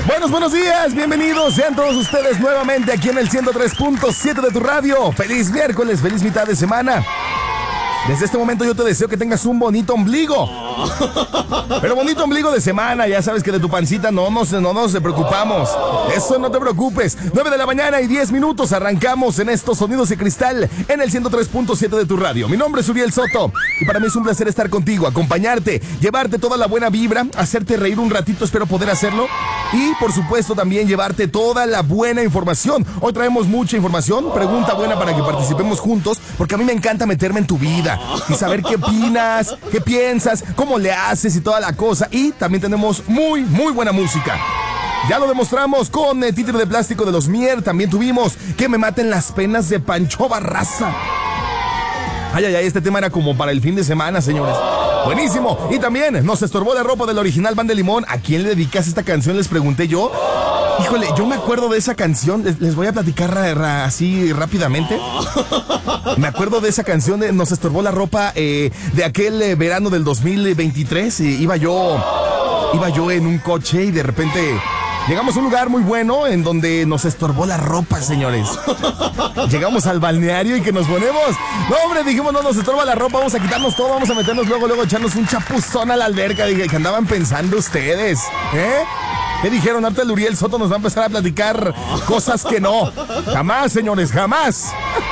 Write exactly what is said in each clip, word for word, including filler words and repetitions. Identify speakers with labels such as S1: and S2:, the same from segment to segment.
S1: Buenos, buenos días, bienvenidos sean todos ustedes nuevamente aquí en el ciento tres punto siete de tu radio. Feliz miércoles, feliz mitad de semana. Desde este momento yo te deseo que tengas un bonito ombligo. Pero bonito ombligo de semana, ya sabes que de tu pancita no nos, no nos preocupamos. Eso no te preocupes. nueve de la mañana y diez minutos, arrancamos en estos sonidos de cristal en el ciento tres punto siete de tu radio. Mi nombre es Uriel Soto y para mí es un placer estar contigo, acompañarte, llevarte toda la buena vibra, hacerte reír un ratito, espero poder hacerlo. Y por supuesto también llevarte toda la buena información. Hoy traemos mucha información, pregunta buena para que participemos juntos, porque a mí me encanta meterme en tu vida y saber qué opinas, qué piensas, cómo le haces y toda la cosa. Y también tenemos muy, muy buena música. Ya lo demostramos con el títere de plástico de los Mier. También tuvimos Que me maten las penas de Pancho Barraza. Ay, ay, ay, este tema era como para el fin de semana, señores. Buenísimo. Y también nos estorbó la ropa del original Band de Limón. ¿A quién le dedicas esta canción? Les pregunté yo. Híjole, yo me acuerdo de esa canción. Les, les voy a platicar ra, ra, así rápidamente. Me acuerdo de esa canción de Nos estorbó la ropa eh, de aquel eh, verano del dos mil veintitrés. Eh, iba yo, iba yo en un coche y de repente llegamos a un lugar muy bueno en donde nos estorbó la ropa, señores. Llegamos al balneario y que nos ponemos. No, hombre, dijimos, no nos estorba la ropa, vamos a quitarnos todo, vamos a meternos luego, luego echarnos un chapuzón a la alberca. Dije, ¿qué andaban pensando ustedes? ¿Eh? ¿Qué dijeron? Ahorita el Uriel Soto nos va a empezar a platicar cosas que no. Jamás, señores, jamás.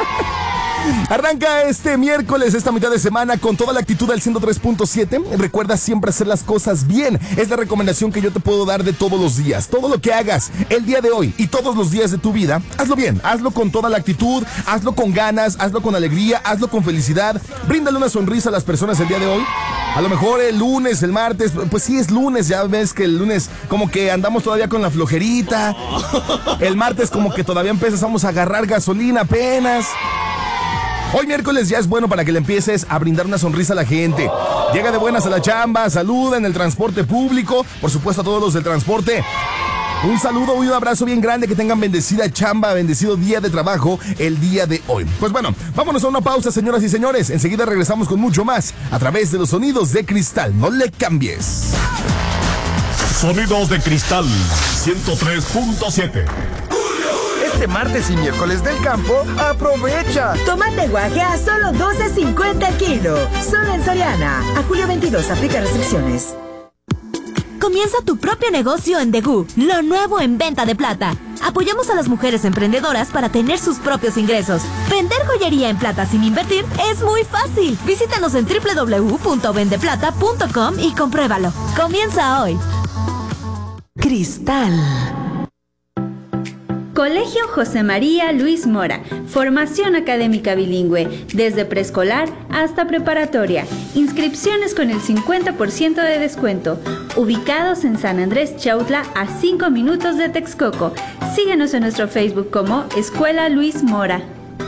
S1: Arranca este miércoles, esta mitad de semana, con toda la actitud del ciento tres punto siete. Recuerda siempre hacer las cosas bien. Es la recomendación que yo te puedo dar de todos los días. Todo lo que hagas el día de hoy y todos los días de tu vida, hazlo bien. Hazlo con toda la actitud, hazlo con ganas, hazlo con alegría, hazlo con felicidad. Bríndale una sonrisa a las personas el día de hoy. A lo mejor el lunes, el martes, pues sí es lunes, ya ves que el lunes como que andamos todavía con la flojerita. El martes como que todavía empezamos a agarrar gasolina apenas. Hoy miércoles ya es bueno para que le empieces a brindar una sonrisa a la gente. Llega de buenas a la chamba, saluda en el transporte público, por supuesto a todos los del transporte. Un saludo y un abrazo bien grande, que tengan bendecida chamba, bendecido día de trabajo el día de hoy. Pues bueno, vámonos a una pausa, señoras y señores. Enseguida regresamos con mucho más a través de los sonidos de cristal. No le cambies.
S2: Sonidos de cristal ciento tres punto siete.
S3: Este martes y miércoles del campo, aprovecha.
S4: Tomate guaje a solo doce cincuenta el kilo. Solo en Soriana. A julio veintidós, aplica restricciones.
S5: Comienza tu propio negocio en Degú, lo nuevo en venta de plata. Apoyamos a las mujeres emprendedoras para tener sus propios ingresos. Vender joyería en plata sin invertir es muy fácil. Visítanos en doble u doble u doble u punto vendeplata punto com y compruébalo. Comienza hoy.
S4: Cristal.
S6: Colegio José María Luis Mora, formación académica bilingüe, desde preescolar hasta preparatoria, inscripciones con el cincuenta por ciento de descuento, ubicados en San Andrés Chautla a cinco minutos de Texcoco. Síguenos en nuestro Facebook como Escuela Luis Mora.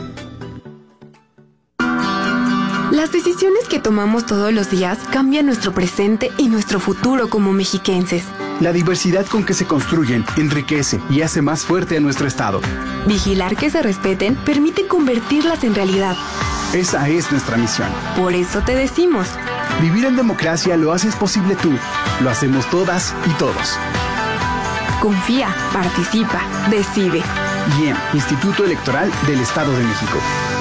S7: Las decisiones que tomamos todos los días cambian nuestro presente y nuestro futuro como mexiquenses.
S8: La diversidad con que se construyen enriquece y hace más fuerte a nuestro estado.
S7: Vigilar que se respeten permite convertirlas en realidad.
S8: Esa es nuestra misión.
S7: Por eso te decimos:
S8: vivir en democracia lo haces posible tú, lo hacemos todas y todos.
S7: Confía, participa, decide.
S8: I E M, Instituto Electoral del Estado de México.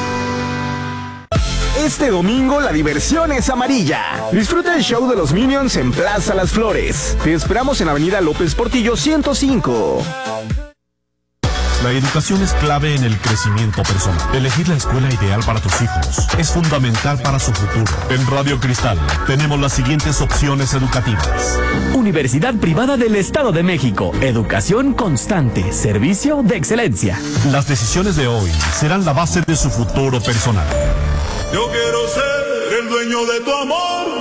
S3: Este domingo la diversión es amarilla. Disfruta el show de los Minions en Plaza Las Flores. Te esperamos en Avenida López Portillo ciento cinco.
S2: La educación es clave en el crecimiento personal. Elegir la escuela ideal para tus hijos es fundamental para su futuro. En Radio Cristal tenemos las siguientes opciones educativas.
S9: Universidad Privada del Estado de México. Educación constante. Servicio de excelencia.
S2: Las decisiones de hoy serán la base de su futuro personal.
S10: Yo quiero ser el dueño de tu amor.